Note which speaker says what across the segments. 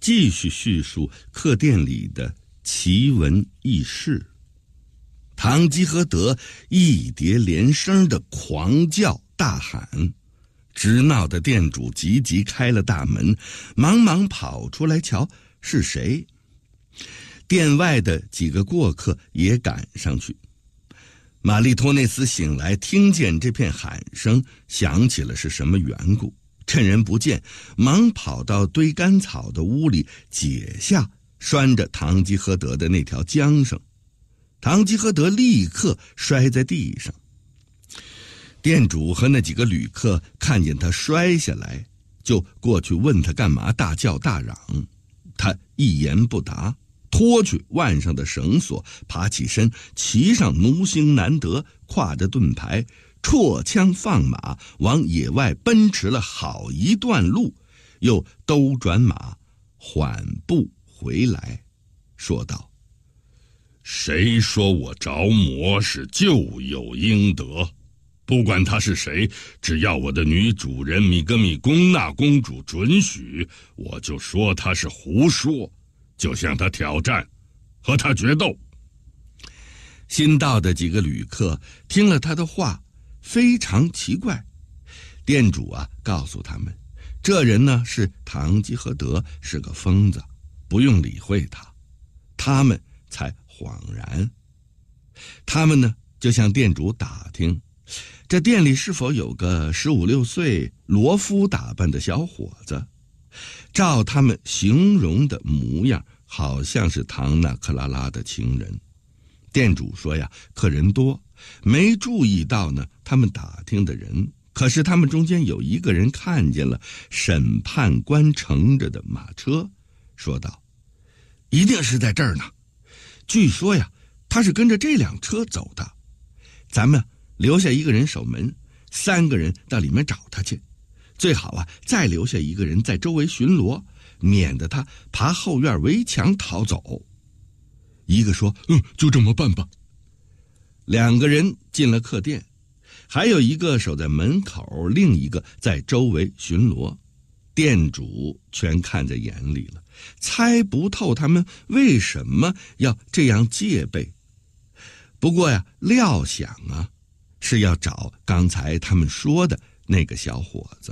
Speaker 1: 继续叙述客店里的奇闻异事。堂吉诃德一叠连声的狂叫大喊，直闹的店主急急开了大门，忙忙跑出来瞧是谁。店外的几个过客也赶上去。玛丽托内斯醒来，听见这片喊声，想起了是什么缘故，趁人不见，忙跑到堆干草的屋里解下拴着堂吉诃德的那条缰绳。堂吉诃德立刻摔在地上。店主和那几个旅客看见他摔下来，就过去问他干嘛大叫大嚷。他一言不答，脱去腕上的绳索，爬起身，骑上奴星难得，挎着盾牌，绰枪放马，往野外奔驰了好一段路，又兜转马，缓步回来，说道：
Speaker 2: 谁说我着魔是咎有应得？不管他是谁，只要我的女主人米格米贡娜公主准许，我就说他是胡说，就向他挑战，和他决斗。
Speaker 1: 新到的几个旅客听了他的话，非常奇怪。店主告诉他们，这人呢是堂吉诃德，是个疯子，不用理会他。他们才恍然。他们呢就向店主打听，这店里是否有个15、16岁罗夫打扮的小伙子。照他们形容的模样，好像是唐纳克拉拉的情人。店主说呀，客人多，没注意到呢他们打听的人。可是他们中间有一个人看见了审判官乘着的马车，说道：一定是在这儿呢。据说呀，他是跟着这辆车走的。咱们留下一个人守门，3个人到里面找他去。最好再留下一个人在周围巡逻，免得他爬后院围墙逃走。一个说：就这么办吧。2个人进了客店，还有一个守在门口，另一个在周围巡逻。店主全看在眼里了，猜不透他们为什么要这样戒备。不过呀，料想是要找刚才他们说的那个小伙子。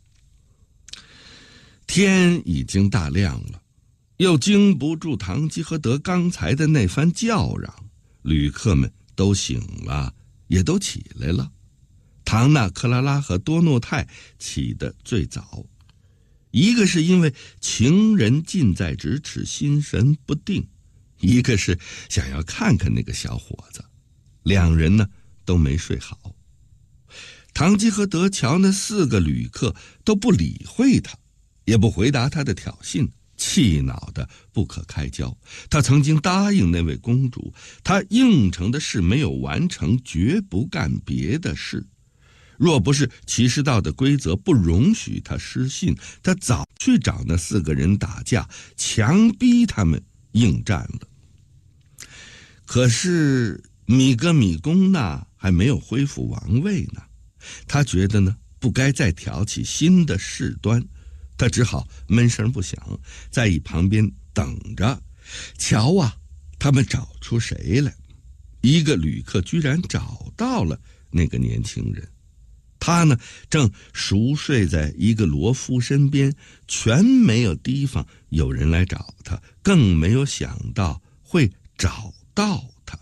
Speaker 1: 天已经大亮了，又经不住堂吉诃德刚才的那番叫嚷，旅客们都醒了，也都起来了。唐纳克拉拉和多诺泰起得最早，一个是因为情人近在咫尺，心神不定，一个是想要看看那个小伙子。2人呢都没睡好。堂吉诃德瞧那4个旅客都不理会他，也不回答他的挑衅，气恼得不可开交。他曾经答应那位公主，他应承的事没有完成，绝不干别的事。若不是骑士道的规则不容许他失信，他早去找那4个人打架，强逼他们应战了。可是米格米贡娜还没有恢复王位呢，他觉得呢不该再挑起新的事端，他只好闷声不响，在一旁边等着，瞧他们找出谁来。一个旅客居然找到了那个年轻人，他呢正熟睡在一个罗夫身边，全没有提防有人来找他，更没有想到会找到他。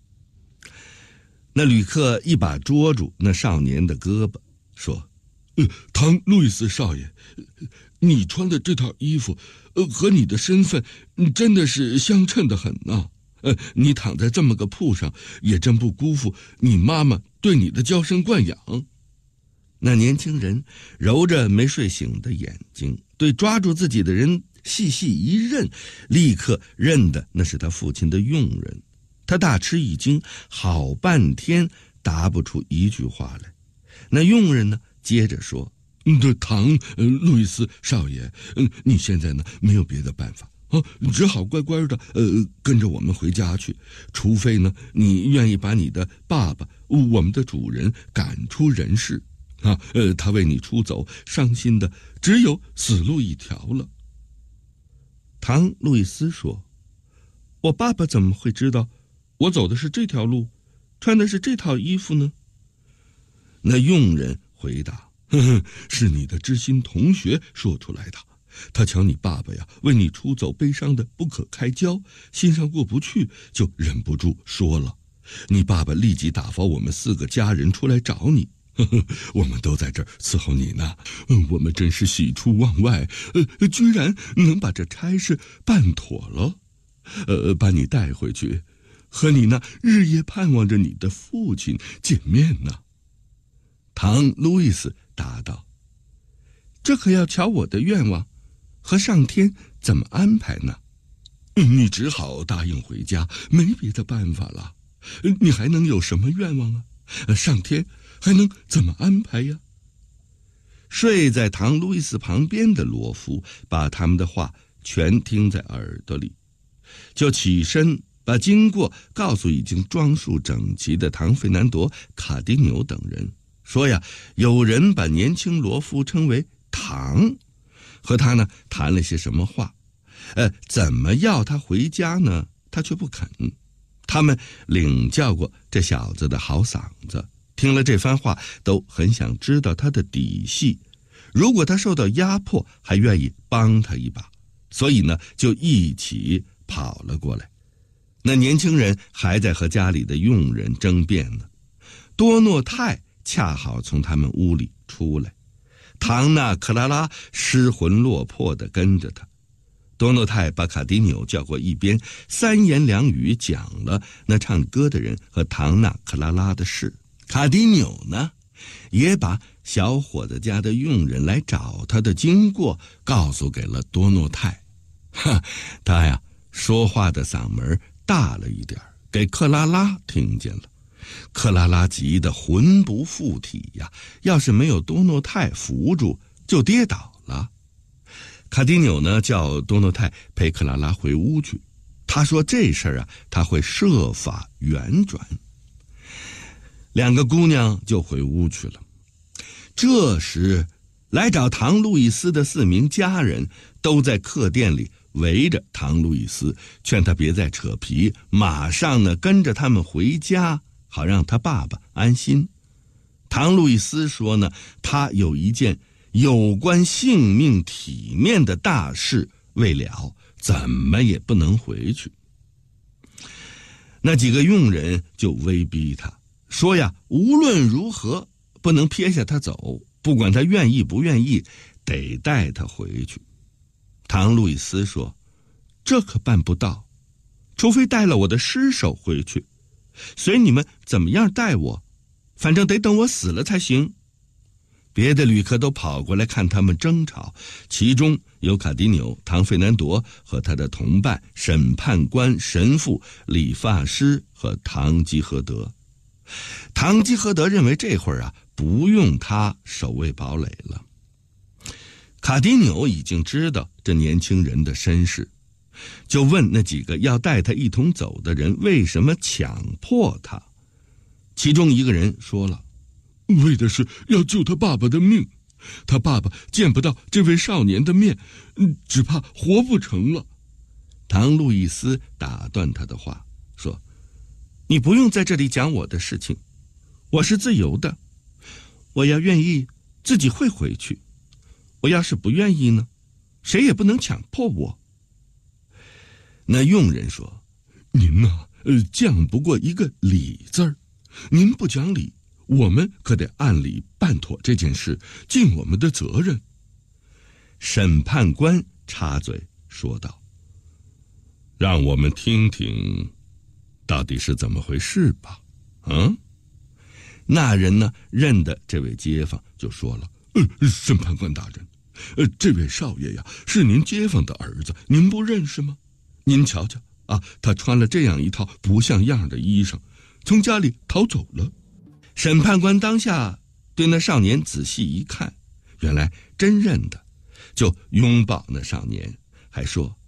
Speaker 1: 那旅客一把捉住那少年的胳膊，说：唐路易斯少爷，你穿的这套衣服和你的身份真的是相称得很啊。你躺在这么个铺上，也真不辜负你妈妈对你的娇生惯养。那年轻人揉着没睡醒的眼睛，对抓住自己的人细细一认，立刻认得那是他父亲的佣人。他大吃一惊，好半天答不出一句话来。那佣人呢接着说：路易斯少爷，你现在呢没有别的办法只好乖乖的跟着我们回家去，除非呢你愿意把你的爸爸，我们的主人赶出人世他为你出走，伤心的只有死路一条了。 唐路易斯说：“我爸爸怎么会知道我走的是这条路，穿的是这套衣服呢？”那佣人回答：“呵呵，是你的知心同学说出来的。他瞧你爸爸呀，为你出走悲伤的不可开交，心上过不去，就忍不住说了。你爸爸立即打发我们4个家人出来找你。呵呵，我们都在这儿伺候你呢。我们真是喜出望外，居然能把这差事办妥了，把你带回去，和你那日夜盼望着你的父亲见面呢。”唐路易斯答道：“这可要瞧我的愿望和上天怎么安排呢？你只好答应回家，没别的办法了。你还能有什么愿望啊？上天还能怎么安排呀？”睡在唐路易斯旁边的罗夫把他们的话全听在耳朵里，就起身把经过告诉已经装束整齐的唐费南多、卡迪纽等人，说呀，有人把年轻罗夫称为唐，和他呢谈了些什么话，怎么要他回家呢？他却不肯。他们领教过这小子的好嗓子，听了这番话都很想知道他的底细，如果他受到压迫还愿意帮他一把，所以呢就一起跑了过来。那年轻人还在和家里的佣人争辩呢，多诺泰恰好从他们屋里出来，唐纳克拉拉失魂落魄地跟着他。多诺泰把卡迪纽叫过一边，三言两语讲了那唱歌的人和唐纳克拉拉的事。卡迪纽呢，也把小伙子家的佣人来找他的经过告诉给了多诺泰。他呀，说话的嗓门大了一点，给克拉拉听见了。克拉拉急得魂不附体呀，要是没有多诺泰扶住，就跌倒了。卡迪纽呢，叫多诺泰陪克拉拉回屋去。他说这事儿啊，他会设法圆转。2个姑娘就回屋去了。这时，来找唐路易斯的4名家人都在客店里围着唐路易斯，劝他别再扯皮，马上呢跟着他们回家，好让他爸爸安心。唐路易斯说呢，他有一件有关性命体面的大事未了，怎么也不能回去。那几个佣人就威逼他，说呀，无论如何不能撇下他走，不管他愿意不愿意，得带他回去。唐路易斯说，这可办不到，除非带了我的尸首回去，随你们怎么样带我，反正得等我死了才行。别的旅客都跑过来看他们争吵，其中有卡迪纽、唐费南多和他的同伴审判官、神父、理发师和唐吉诃德。唐吉诃德认为这会儿啊，不用他守卫堡垒了。卡迪纽已经知道这年轻人的身世，就问那几个要带他一同走的人为什么强迫他。其中一个人说了，为的是要救他爸爸的命，他爸爸见不到这位少年的面，只怕活不成了。唐路易斯打断他的话，说，你不用在这里讲我的事情，我是自由的，我要愿意自己会回去，我要是不愿意呢，谁也不能强迫我。那佣人说，您呢，讲不过一个理字儿，您不讲理，我们可得按理办妥这件事，尽我们的责任。审判官插嘴说道，让我们听听到底是怎么回事吧。那人呢，认得这位街坊，就说了，审判官大人，这位少爷呀，是您街坊的儿子，您不认识吗？您瞧瞧啊，他穿了这样一套不像样的衣裳，从家里逃走了。审判官当下对那少年仔细一看，原来真认得，就拥抱那少年，还说，